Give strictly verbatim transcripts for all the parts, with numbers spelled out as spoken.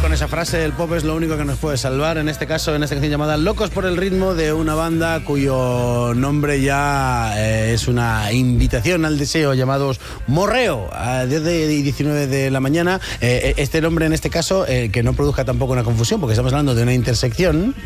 con esa frase, el pop es lo único que nos puede salvar. En este caso, en esta canción llamada Locos por el ritmo, de una banda cuyo nombre ya eh, es una invitación al deseo, llamados Morreo, a diez y diecinueve de la mañana. Eh, este nombre, en este caso, eh, que no produzca tampoco una confusión, porque estamos hablando de una intersección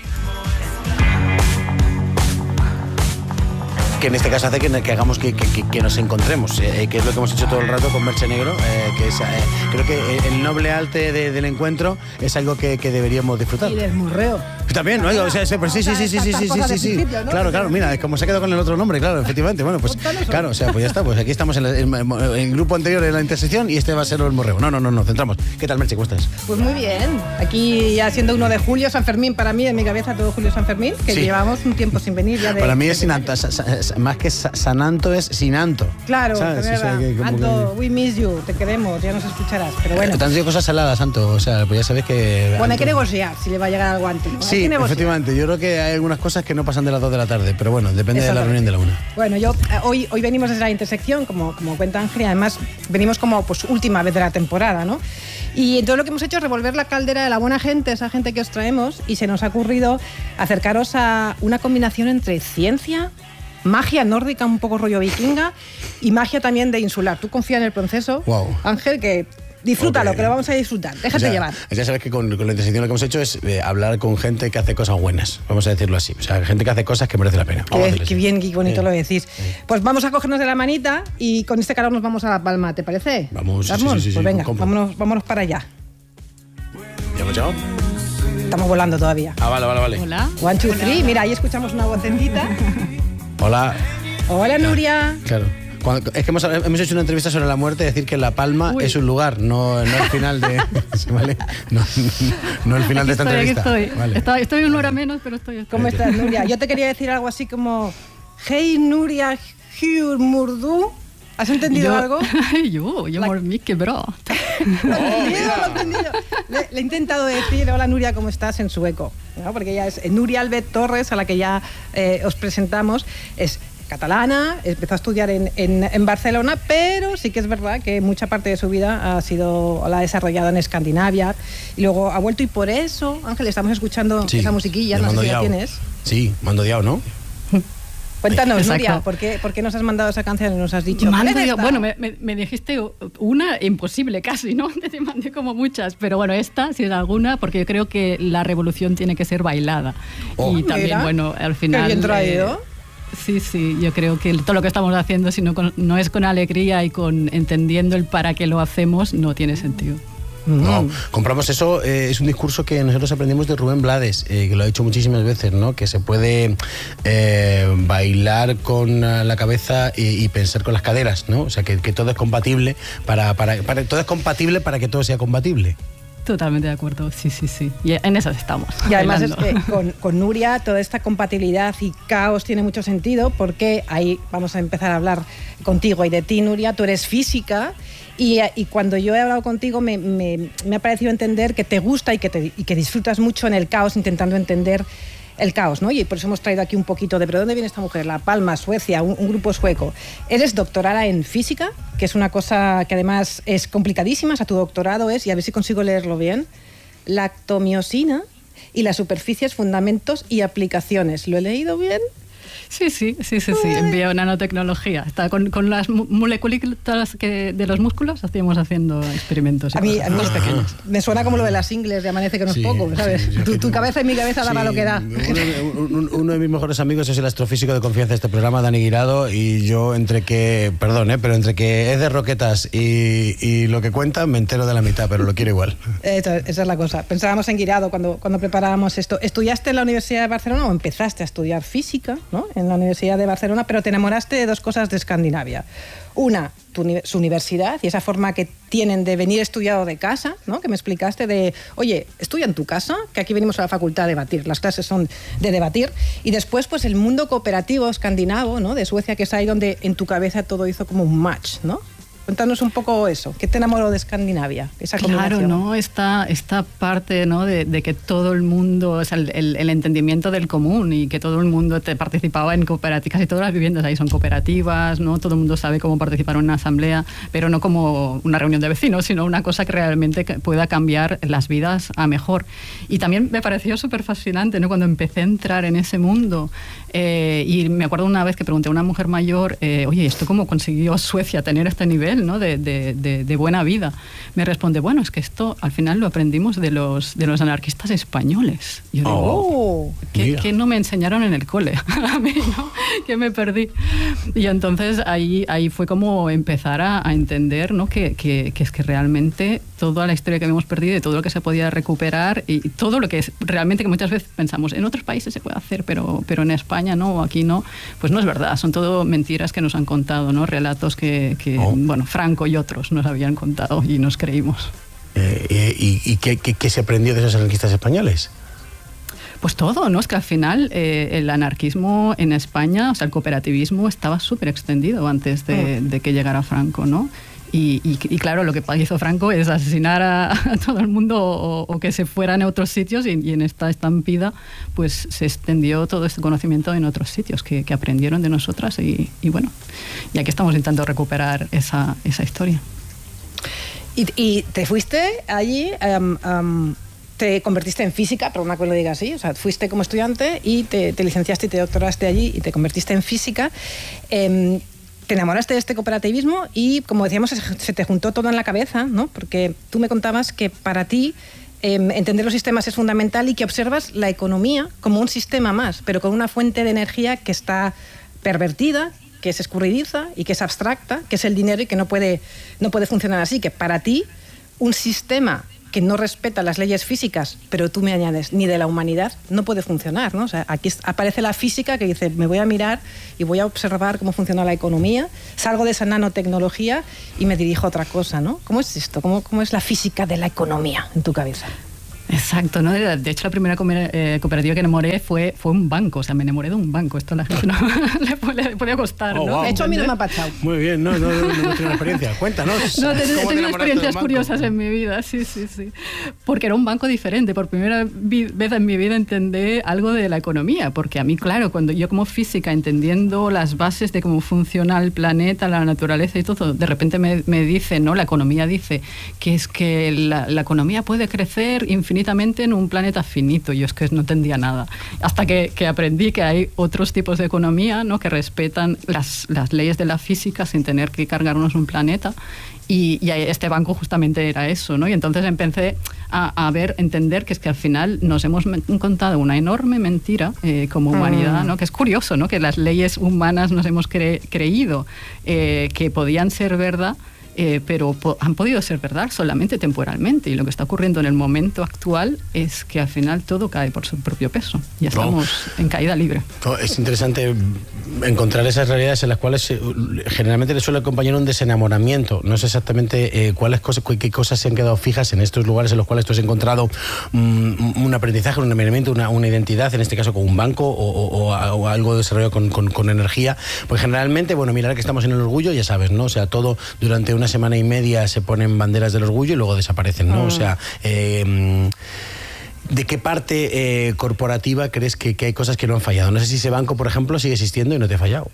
que en este caso hace que, que hagamos que, que, que nos encontremos, eh, que es lo que hemos hecho todo el rato con Merche Negro, eh, que es, eh, creo que el noble arte de, del encuentro es algo que, que deberíamos disfrutar. Y del Morreo. También, ¿no? O sea, sí, sí, sí, sí, sí, sí, sí, sí, sí. ¿No? Claro, claro, mira, es como se ha quedado con el otro nombre, claro, efectivamente. Bueno, pues claro, o sea, pues ya está, pues aquí estamos en el, en, en el grupo anterior en la intersección y este va a ser el Morreo. No, no, no, no, centramos. ¿Qué tal, Merche? ¿Cómo estás? Pues muy bien. Aquí ya siendo uno de julio, San Fermín, para mí, en mi cabeza todo julio San Fermín, que sí. Llevamos un tiempo sin venir ya de... Para mí es Sinanto, más que Sananto es Sinanto. Claro, ¿sabes? O sea, que, Anto, que... we miss you, te queremos, ya nos escucharás, pero bueno. Eh, te han sido cosas saladas, Santo, o sea, pues ya sabes que... Bueno, Anto... hay que negociar si le va a llegar algo antes. ¿No? Sí, efectivamente, yo creo que hay algunas cosas que no pasan de las dos de la tarde, pero bueno, depende de la reunión de la una. Bueno, yo hoy, hoy venimos desde la intersección, como, como cuenta Ángel, y además venimos como pues última vez de la temporada, ¿no? Y entonces lo que hemos hecho es revolver la caldera de la buena gente, esa gente que os traemos, y se nos ha ocurrido acercaros a una combinación entre ciencia, magia nórdica, un poco rollo vikinga, y magia también de insular. Tú confía en el proceso, wow. Ángel, que disfrútalo, okay. Que lo vamos a disfrutar. Déjate o sea, llevar. Ya sabes que con, con la intersección lo que hemos hecho es eh, hablar con gente que hace cosas buenas, vamos a decirlo así. O sea, gente que hace cosas que merece la pena. Qué, qué bien, qué bonito sí. Lo decís. Sí. Pues vamos a cogernos de la manita y con este calor nos vamos a La Palma, ¿te parece? Vamos, ¿Vamos? Sí, sí, sí, pues venga, ¿cómo? vámonos, vámonos para allá. ¿Ya hemos llegado? Estamos volando todavía. Ah, vale, vale, vale. Hola. One, two, three. Mira, ahí escuchamos una vocecita. Hola. Hola, Nuria. Claro. Cuando, es que hemos, hemos hecho una entrevista sobre la muerte, decir que La Palma Uy. Es un lugar, no, no el final de... ¿vale? No, no, no el final aquí de esta estoy, entrevista. Aquí estoy. Vale. Estoy, estoy una hora menos, pero estoy... ¿Cómo estás, Nuria? Yo te quería decir algo así como... Hey, Nuria, Hur Murdu. ¿Has entendido yo, algo? yo, yo, like... mí, que bro. Lo he entendido, lo he entendido. Le, le he intentado decir, hola Nuria, ¿cómo estás? En sueco, ¿no? Porque ella es Nuria Albet Torres, a la que ya eh, os presentamos, es catalana, empezó a estudiar en, en, en Barcelona, pero sí que es verdad que mucha parte de su vida ha sido, la ha desarrollado en Escandinavia y luego ha vuelto, y por eso, Ángel, estamos escuchando sí, esa musiquilla, no sé si la tienes. Sí, mando diao, ¿no? Cuéntanos, Exacto. Nuria, ¿por qué, ¿por qué nos has mandado esa canción y nos has dicho? Mando, bueno, me, me, me dijiste una imposible casi, ¿no? Te mandé como muchas, pero bueno, esta, si es alguna, porque yo creo que la revolución tiene que ser bailada. Oh, y mira, también, bueno, al final... Qué bien traído. Eh, Sí, sí, yo creo que todo lo que estamos haciendo, si no, con, no es con alegría y con entendiendo el para qué lo hacemos, no tiene sentido. No, compramos eso, eh, es un discurso que nosotros aprendimos de Rubén Blades, eh, que lo ha dicho muchísimas veces, ¿no? Que se puede eh, bailar con la cabeza y, y pensar con las caderas, ¿no? O sea, que, que todo es compatible para, para, para, todo es compatible para que todo sea compatible. Totalmente de acuerdo, sí, sí, sí. Y en esas estamos. Y además bailando. Es que con, con Nuria toda esta compatibilidad y caos tiene mucho sentido, porque ahí vamos a empezar a hablar contigo y de ti, Nuria. Tú eres física y, y cuando yo he hablado contigo me, me, me ha parecido entender que te gusta y que, te, y que disfrutas mucho en el caos, intentando entender el caos, ¿no? Y por eso hemos traído aquí un poquito de... ¿Pero dónde viene esta mujer? La Palma, Suecia, un, un grupo sueco. Eres doctorada en física, que es una cosa que además es complicadísima. O sea, tu doctorado es, y a ver si consigo leerlo bien, lactomiosina y las superficies, fundamentos y aplicaciones. ¿Lo he leído bien? Sí, sí, sí, sí, sí. En biotecnología. Está con, con las moleculitas que de los músculos hacíamos haciendo experimentos. A mí, a mí pequeños. Me suena como lo de las ingles de Amanece, que no es sí, poco, ¿sabes? Sí, tu, tu cabeza y mi cabeza sí, daba lo que da. Uno, uno de mis mejores amigos es el astrofísico de confianza de este programa, Dani Guirado, y yo entre que, perdón, ¿eh? pero entre que es de Roquetas y, y lo que cuenta, me entero de la mitad, pero lo quiero igual. Esto, esa es la cosa. Pensábamos en Guirado cuando, cuando preparábamos esto. ¿Estudiaste en la Universidad de Barcelona o empezaste a estudiar física, ¿no? En la Universidad de Barcelona, pero te enamoraste de dos cosas de Escandinavia. Una, tu, su universidad y esa forma que tienen de venir estudiado de casa, ¿no? Que me explicaste de, oye, estudia en tu casa, que aquí venimos a la facultad a debatir, las clases son de debatir. Y después, pues el mundo cooperativo escandinavo, ¿no? De Suecia, que es ahí donde en tu cabeza todo hizo como un match, ¿no? Cuéntanos un poco eso. ¿Qué te enamoró de Escandinavia? Esa claro, ¿no? Esta, esta parte, ¿no? de, de que todo el mundo, o sea, el, el, el entendimiento del común y que todo el mundo te participaba en cooperativas, casi todas las viviendas ahí son cooperativas, ¿no? Todo el mundo sabe cómo participar en una asamblea, pero no como una reunión de vecinos, sino una cosa que realmente pueda cambiar las vidas a mejor. Y también me pareció súper fascinante, ¿no? Cuando empecé a entrar en ese mundo, eh, y me acuerdo una vez que pregunté a una mujer mayor, eh, oye, ¿esto cómo consiguió Suecia tener este nivel, ¿no? de, de, de, de buena vida? Me responde, bueno, es que esto al final lo aprendimos de los, de los anarquistas españoles. Yo digo, oh, ¿qué, ¿qué no me enseñaron en el cole? A mí, ¿no? Que me perdí. Y entonces ahí, ahí fue como empezar a, a entender, ¿no? que, que, que es que realmente toda la historia que habíamos perdido y todo lo que se podía recuperar y todo lo que es realmente, que muchas veces pensamos, en otros países se puede hacer, pero, pero en España no, o aquí no, pues no es verdad, son todo mentiras que nos han contado, ¿no? Relatos que, que oh. bueno, Franco y otros nos habían contado y nos creímos. Eh, ¿Y, y qué, qué, qué se aprendió de esos anarquistas españoles? Pues todo, ¿no? Es que al final eh, el anarquismo en España, o sea, el cooperativismo estaba súper extendido antes de, de que llegara Franco, ¿no? Y, y, y claro, lo que hizo Franco es asesinar a, a todo el mundo o, o que se fueran a otros sitios y, y en esta estampida pues se extendió todo este conocimiento en otros sitios que, que aprendieron de nosotras y, y bueno, y aquí estamos intentando recuperar esa, esa historia. Y, y te fuiste allí, um, um, te convertiste en física, pero no que lo diga así, o sea, fuiste como estudiante y te, te licenciaste y te doctoraste allí y te convertiste en física. Um, Te enamoraste de este cooperativismo y, como decíamos, se te juntó todo en la cabeza, ¿no? Porque tú me contabas que para ti eh, entender los sistemas es fundamental y que observas la economía como un sistema más, pero con una fuente de energía que está pervertida, que es escurridiza y que es abstracta, que es el dinero y que no puede, no puede funcionar así. Que para ti, un sistema que no respeta las leyes físicas, pero tú me añades, ni de la humanidad, no puede funcionar, ¿no? O sea, aquí aparece la física que dice, me voy a mirar y voy a observar cómo funciona la economía, salgo de esa nanotecnología y me dirijo a otra cosa, ¿no? ¿Cómo es esto? ¿Cómo, cómo es la física de la economía en tu cabeza? Exacto, ¿no? De hecho, la primera cooperativa que enamoré fue, fue un banco, o sea, me enamoré de un banco. Esto a la gente no le, puede, le podía costar, oh, ¿no? Wow. De hecho, a mí no me ha pasado. Muy bien, no, no, no, no tengo experiencia. Cuéntanos. No, he tenido experiencias curiosas en mi vida, sí, sí, sí. Porque era un banco diferente. Por primera vez en mi vida entendí algo de la economía, porque a mí, claro, cuando yo como física, entendiendo las bases de cómo funciona el planeta, la naturaleza y todo, de repente me, me dice, ¿no? La economía dice que es que la, la economía puede crecer infinitamente en un planeta finito. Yo es que no entendía nada. Hasta que, que aprendí que hay otros tipos de economía, ¿no? Que respetan las, las leyes de la física sin tener que cargarnos un planeta. Y, y este banco justamente era eso, ¿no? Y entonces empecé a, a ver, entender que es que al final nos hemos contado una enorme mentira eh, como humanidad, ¿no? Que es curioso, ¿no? Que las leyes humanas nos hemos cre creído eh, que podían ser verdad, Eh, pero po han podido ser verdad solamente temporalmente, y lo que está ocurriendo en el momento actual es que al final todo cae por su propio peso. Ya estamos oh. en caída libre. Oh, es interesante encontrar esas realidades en las cuales eh, generalmente le suele acompañar un desenamoramiento. No sé exactamente eh, cuáles cosas, qué cosas se han quedado fijas en estos lugares en los cuales tú has encontrado um, un aprendizaje, un enamoramiento, una, una identidad, en este caso con un banco o, o, o algo desarrollado con, con, con energía. Pues generalmente, bueno, mirar que estamos en el orgullo, ya sabes, ¿no? O sea, todo durante una semana y media se ponen banderas del orgullo y luego desaparecen, ¿no? Mm. O sea, eh, ¿de qué parte eh, corporativa crees que, que hay cosas que no han fallado? No sé si ese banco, por ejemplo, sigue existiendo y no te ha fallado.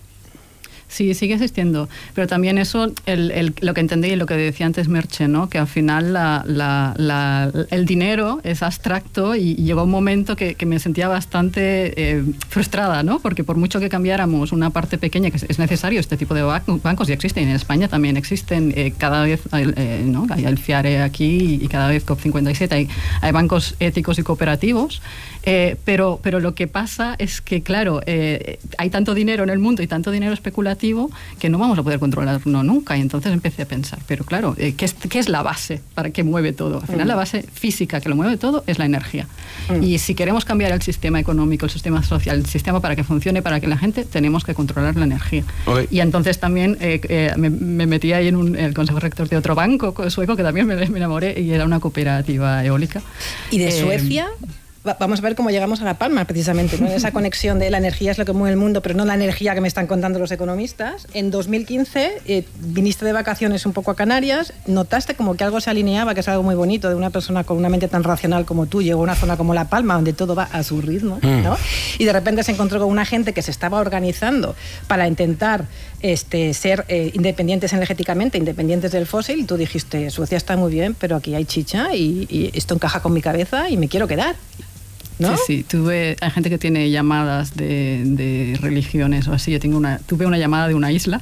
Sí, sigue existiendo, pero también eso, el, el, lo que entendí y lo que decía antes Merche, ¿no? Que al final la, la, la, el dinero es abstracto y, y llegó un momento que, que me sentía bastante eh, frustrada, ¿no? Porque por mucho que cambiáramos una parte pequeña, que es necesario este tipo de bancos, ya existen, en España también existen, eh, cada vez eh, ¿no? Hay el FIARE aquí y cada vez COP cincuenta y siete, hay, hay bancos éticos y cooperativos, eh, pero, pero lo que pasa es que, claro, eh, hay tanto dinero en el mundo y tanto dinero especulativo que no vamos a poder controlarlo nunca. Y entonces empecé a pensar, pero claro, eh, ¿qué, es, ¿qué es la base para que mueve todo? Al final mm. la base física que lo mueve todo es la energía. Mm. Y si queremos cambiar el sistema económico, el sistema social, el sistema para que funcione, para que la gente, tenemos que controlar la energía. Okay. Y entonces también eh, eh, me, me metí ahí en un, el consejo rector de otro banco sueco que también me, me enamoré, y era una cooperativa eólica. ¿Y de eh, Suecia? va, vamos a ver cómo llegamos a La Palma, precisamente, ¿no? Esa conexión de la energía es lo que mueve el mundo, pero no la energía que me están contando los economistas. En dos mil quince eh, viniste de vacaciones un poco a Canarias, notaste como que algo se alineaba, que es algo muy bonito de una persona con una mente tan racional como tú, llegó a una zona como La Palma, donde todo va a su ritmo, ¿no? Y de repente se encontró con una gente que se estaba organizando para intentar este, ser eh, independientes energéticamente, independientes del fósil, y tú dijiste, Suecia está muy bien, pero aquí hay chicha y, y esto encaja con mi cabeza y me quiero quedar. ¿No? Sí, sí, tuve, hay gente que tiene llamadas de, de religiones o así. Yo tengo una, tuve una llamada de una isla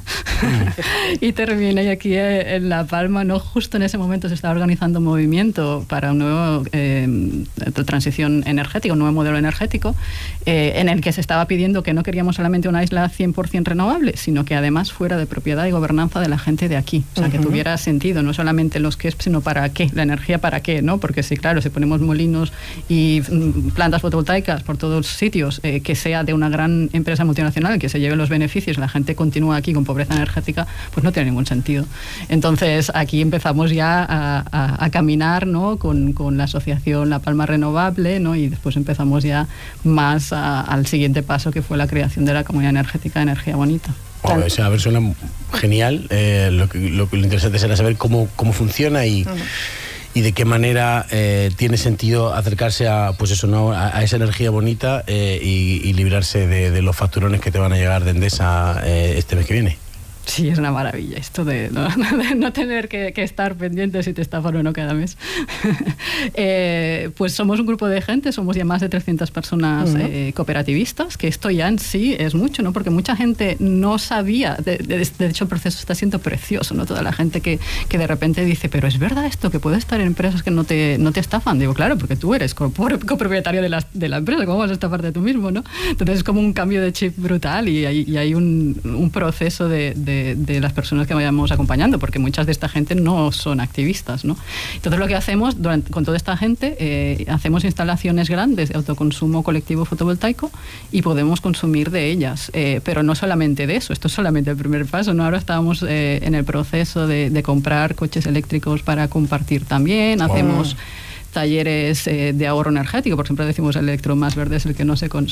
y terminé aquí en La Palma, no justo en ese momento se estaba organizando un movimiento para un nuevo eh, transición energética, un nuevo modelo energético, eh, en el que se estaba pidiendo que no queríamos solamente una isla cien por ciento renovable, sino que además fuera de propiedad y gobernanza de la gente de aquí. O sea, uh-huh. que tuviera sentido, no solamente los qué, sino para qué, la energía para qué, ¿no? Porque sí, claro, si ponemos molinos y plantas fotovoltaicas por todos sitios, eh, que sea de una gran empresa multinacional que se lleve los beneficios, la gente continúa aquí con pobreza energética, pues no tiene ningún sentido. Entonces aquí empezamos ya a, a, a caminar, ¿no? con, con la asociación La Palma Renovable, ¿no? Y después empezamos ya más a, al siguiente paso, que fue la creación de la Comunidad Energética de Energía Bonita. Oh, esa versión suena genial. Eh, lo, que, lo, lo interesante será saber cómo, cómo funciona y... Uh-huh. y de qué manera eh, tiene sentido acercarse a, pues eso, ¿no? a, a esa energía bonita eh, y, y librarse de, de los facturones que te van a llegar de Endesa eh, este mes que viene. Sí, es una maravilla esto de no, de no tener que, que estar pendiente si te estafan o no cada mes. eh, pues somos un grupo de gente, somos ya más de trescientas personas uh-huh. eh, cooperativistas, que esto ya en sí es mucho, ¿no? Porque mucha gente no sabía, de, de, de hecho el proceso está siendo precioso, ¿no? Toda la gente que, que de repente dice, pero es verdad esto, que puedes estar en empresas que no te, no te estafan. Digo, claro, porque tú eres copropietario de la, de la empresa, ¿cómo vas a estafarte tú mismo, no? Entonces es como un cambio de chip brutal y hay, y hay un, un proceso de, de De, de las personas que vayamos acompañando, porque muchas de esta gente no son activistas, ¿no? Entonces lo que hacemos durante, con toda esta gente, eh, hacemos instalaciones grandes de autoconsumo colectivo fotovoltaico y podemos consumir de ellas, eh, pero no solamente de eso, esto es solamente el primer paso, ¿no? Ahora estamos eh, en el proceso de, de comprar coches eléctricos para compartir también, hacemos... Oh. talleres eh, de ahorro energético, por ejemplo decimos el electro más verde es el que no se consume.